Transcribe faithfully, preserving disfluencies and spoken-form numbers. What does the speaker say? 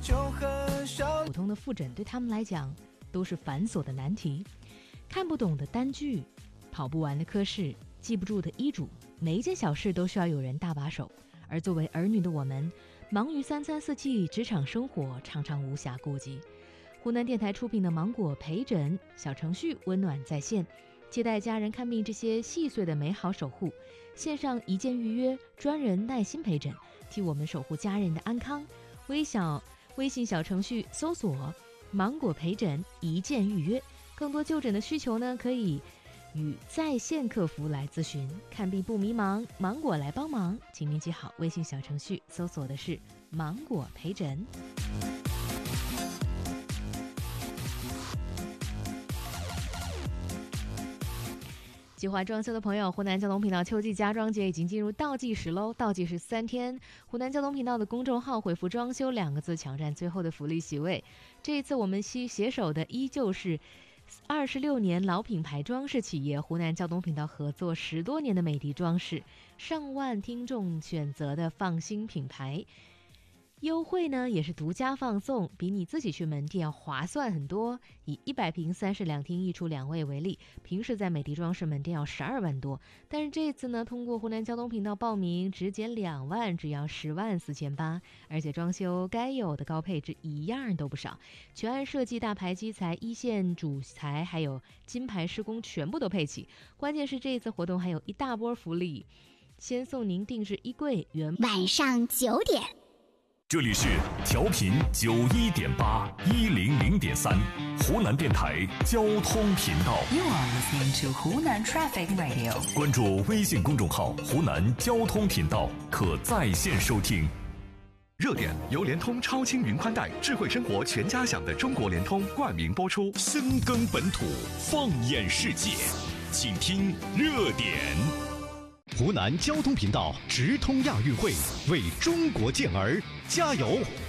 普通的复诊对他们来讲都是繁琐的难题，看不懂的单据，跑不完的科室，记不住的医嘱，每一件小事都需要有人搭把手。而作为儿女的我们，忙于三餐四季，职场生活常常无暇顾及。湖南电台出品的芒果陪诊小程序温暖在线，接待家人看病这些细碎的美好守护，线上一键预约，专人耐心陪诊，替我们守护家人的安康。微小微信小程序搜索芒果陪诊一键预约，更多就诊的需求呢，可以与在线客服来咨询。看病不迷茫，芒果来帮忙，请您记好，微信小程序搜索的是芒果陪诊。计划装修的朋友，湖南交通频道秋季家装节已经进入倒计时喽！倒计时三天，湖南交通频道的公众号回复“装修”两个字，抢占最后的福利席位。这一次我们携携手的依旧是二十六年老品牌装饰企业湖南交通频道合作十多年的美的装饰，上万听众选择的放心品牌。优惠呢也是独家放送，比你自己去门店要划算很多。以一百平三室两厅一厨两卫为例，平时在美的装饰门店要十二万多，但是这次呢，通过湖南交通频道报名，只减两万，只要十万四千八，而且装修该有的高配置一样都不少，全案设计、大牌基材、一线主材，还有金牌施工全部都配齐。关键是这一次活动还有一大波福利，先送您定制衣柜原晚上九点。 这里是调频九一点八一零零点三，湖南电台交通频道。 You are listening to 湖南 Traffic Radio。 关注微信公众号“湖南交通频道”，可在线收听。 热点由联通超轻云宽带，智慧生活全家享的中国联通冠名播出。 深耕本土，放眼世界，请听热点。 湖南交通频道直通亚运会，为中国健儿加油！